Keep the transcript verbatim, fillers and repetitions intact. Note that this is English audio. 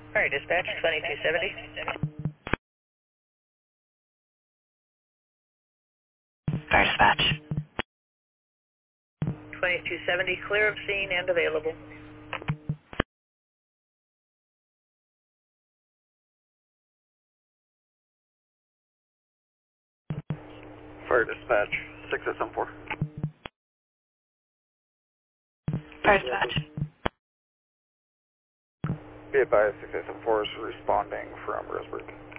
All right, dispatch, twenty-two seventy. Fire dispatch. twenty-two seventy, clear of scene and available. Fire dispatch, six S M four. Fire dispatch. Be advised, six S M four is responding from Roseburg.